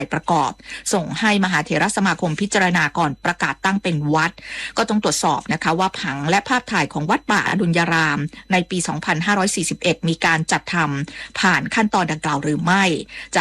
ประกอบส่งให้มหาเถรสมาคมพิจารณาก่อนประกาศตั้งเป็นวัดก็ต้องตรวจสอบนะคะว่าผังและภาพถ่ายของวัดป่าอดุลยารามในปี 2541 มีการจัดทำผ่านขั้นตอนดังกล่าวหรือไม่จาก